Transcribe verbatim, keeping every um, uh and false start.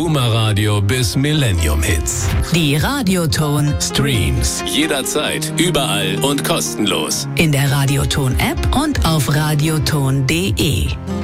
Boomer Radio bis Millennium Hits. Die Radioton Streams jederzeit, überall und kostenlos. in der Radioton App und auf radioton punkt de.